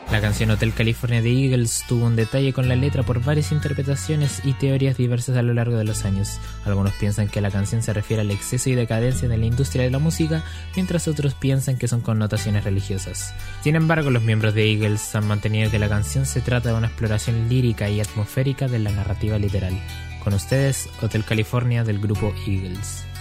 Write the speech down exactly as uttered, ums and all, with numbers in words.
La canción Hotel California de Eagles tuvo un detalle con la letra por varias interpretaciones y teorías diversas a lo largo de los años. Algunos piensan que la canción se refiere al exceso y decadencia de la industria de la música, mientras otros piensan que son connotaciones religiosas. Sin embargo, los miembros de Eagles han mantenido que la canción se trata de una exploración lírica y atmosférica de la narrativa literal. Con ustedes, Hotel California del grupo Eagles.